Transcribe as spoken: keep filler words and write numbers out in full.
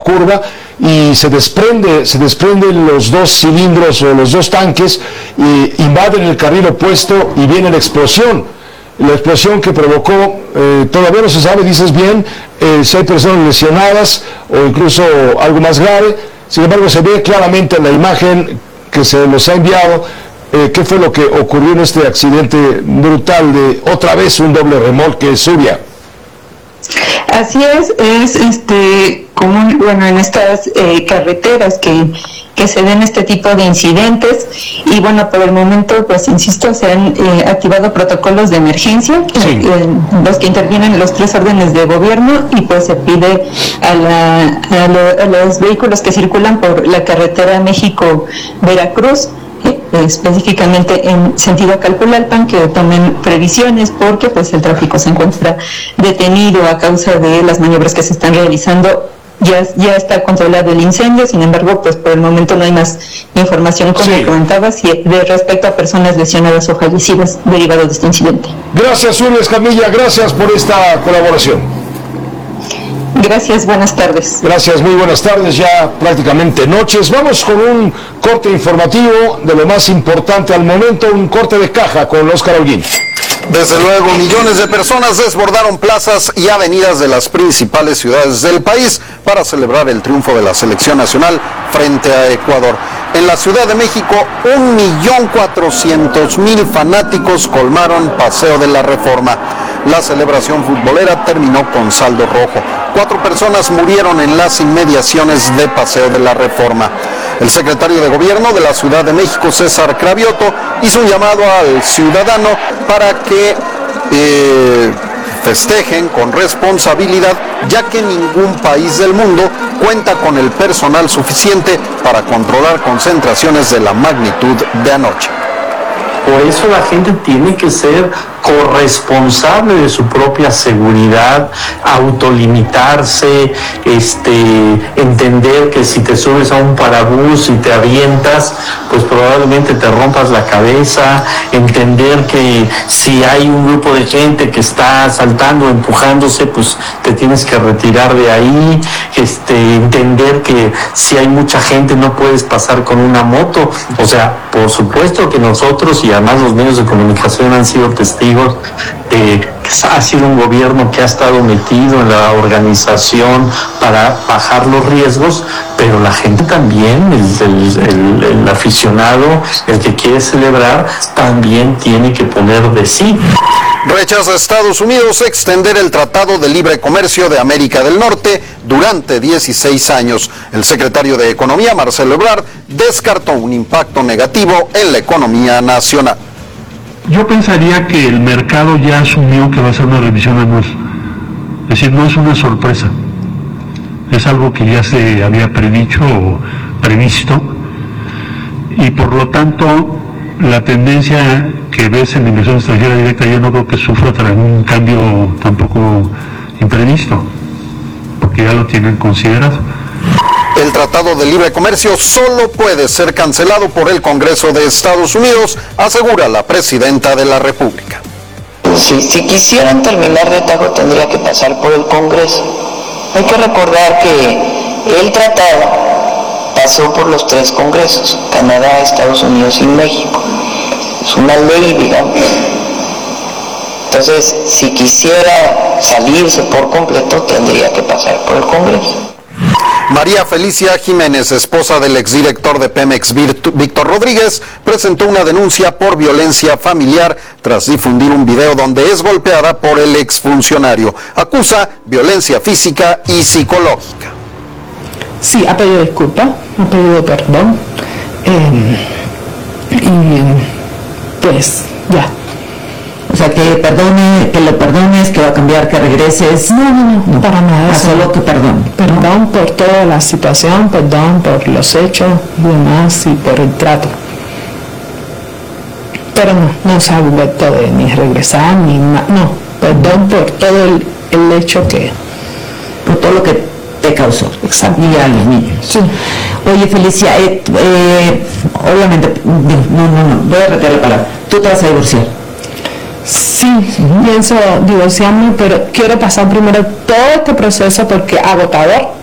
curva y se desprende, se desprenden los dos cilindros o los dos tanques, y invaden el carril opuesto y viene la explosión. La explosión que provocó, eh, todavía no se sabe, dices bien, eh, si hay personas lesionadas o incluso algo más grave. Sin embargo, se ve claramente en la imagen que se nos ha enviado eh, qué fue lo que ocurrió en este accidente brutal de otra vez un doble remolque Zubia. Así es, es este común, bueno, en estas eh, carreteras que, que se den este tipo de incidentes, y bueno, por el momento, pues insisto, se han eh, activado protocolos de emergencia, sí. eh, los que intervienen los tres órdenes de gobierno, y pues se pide a, la, a, lo, a los vehículos que circulan por la carretera México-Veracruz, específicamente en sentido Calpulalpan, que tomen previsiones, porque pues el tráfico se encuentra detenido a causa de las maniobras que se están realizando. Ya, ya está controlado el incendio, sin embargo, pues por el momento no hay más información, como sí. comentabas, y de respecto a personas lesionadas o fallecidas derivadas de este incidente. Gracias, Zulia Escamilla, gracias por esta colaboración. Gracias, buenas tardes. Gracias, muy buenas tardes, ya prácticamente noches. Vamos con un corte informativo de lo más importante al momento, un corte de caja con Óscar Holguín. Desde luego, millones de personas desbordaron plazas y avenidas de las principales ciudades del país para celebrar el triunfo de la selección nacional frente a Ecuador. En la Ciudad de México, un millón cuatrocientos mil fanáticos colmaron Paseo de la Reforma. La celebración futbolera terminó con saldo rojo. Cuatro personas murieron en las inmediaciones de Paseo de la Reforma. El secretario de Gobierno de la Ciudad de México, César Cravioto, hizo un llamado al ciudadano para que eh, festejen con responsabilidad, ya que ningún país del mundo cuenta con el personal suficiente para controlar concentraciones de la magnitud de anoche. Por eso la gente tiene que ser corresponsable de su propia seguridad, autolimitarse, este, entender que si te subes a un parabús y te avientas, pues probablemente te rompas la cabeza, entender que si hay un grupo de gente que está saltando, empujándose, pues te tienes que retirar de ahí, este, entender que si hay mucha gente no puedes pasar con una moto. O sea, por supuesto que nosotros, y además los medios de comunicación han sido testigos, Eh, ha sido un gobierno que ha estado metido en la organización para bajar los riesgos, pero la gente también, el, el, el, el aficionado, el que quiere celebrar, también tiene que poner de sí. Rechaza Estados Unidos extender el Tratado de Libre Comercio de América del Norte durante dieciséis años. El secretario de Economía, Marcelo Ebrard, descartó un impacto negativo en la economía nacional. Yo pensaría que el mercado ya asumió que va a ser una revisión anual. Es decir, no es una sorpresa. Es algo que ya se había predicho o previsto. Y por lo tanto, la tendencia que ves en la inversión extranjera directa, yo no creo que sufra un cambio tampoco imprevisto, porque ya lo tienen considerado. El Tratado de Libre Comercio solo puede ser cancelado por el Congreso de Estados Unidos, asegura la presidenta de la República. Si, si quisieran terminar de tajo, tendría que pasar por el Congreso. Hay que recordar que el tratado pasó por los tres Congresos, Canadá, Estados Unidos y México. Es una ley, digamos. Entonces, si quisiera salirse por completo, tendría que pasar por el Congreso. María Felicia Jiménez, esposa del exdirector de Pemex, Víctor Rodríguez, presentó una denuncia por violencia familiar tras difundir un video donde es golpeada por el exfuncionario. Acusa violencia física y psicológica. Sí, ha pedido disculpas, ha pedido perdón. Eh, y pues ya. O sea, que perdone, que lo perdones, que va a cambiar, que regreses. No, no, no, no para nada. Solo que perdón. Perdón ¿no? por toda la situación, perdón por los hechos y demás y por el trato. Pero no, no se ha vuelto de ni regresar ni nada. No, perdón por todo el, el hecho que... Por todo lo que te causó. Exacto. Y a los niños. Sí. Oye, Felicia, eh, eh, obviamente, no, no, no, voy a retirar la palabra. Tú te vas a divorciar. Sí, uh-huh. pienso divorciarme, pero quiero pasar primero todo este proceso porque agotador,